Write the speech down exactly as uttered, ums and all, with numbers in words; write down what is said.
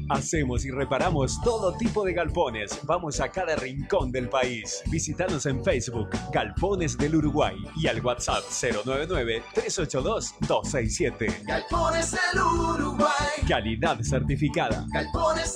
Hacemos y reparamos todo tipo de galpones. Vamos a cada rincón del país. Visítanos en Facebook, Galpones del Uruguay, y al WhatsApp cero nueve nueve, tres ocho dos, dos seis siete. Galpones del Uruguay. Calidad certificada. Galpones